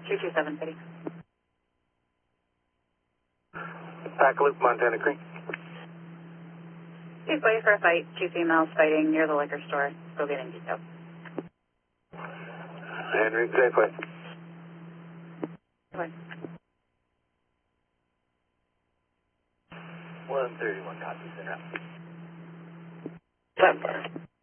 227 City. Pack Loop, Montana Creek. Please wait for a fight. Two females fighting near the liquor store. Still getting details. Henry, Safeway. Bye. 131 copies in route. Bye.